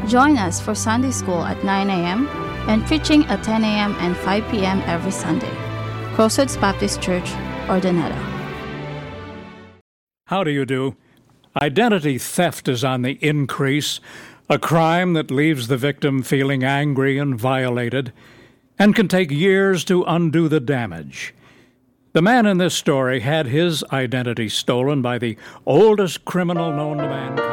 Join us for Sunday School at 9 a.m. and preaching at 10 a.m. and 5 p.m. every Sunday. Crossroads Baptist Church, Ordineta. How do you do? Identity theft is on the increase, a crime that leaves the victim feeling angry and violated, and can take years to undo the damage. The man in this story had his identity stolen by the oldest criminal known to mankind.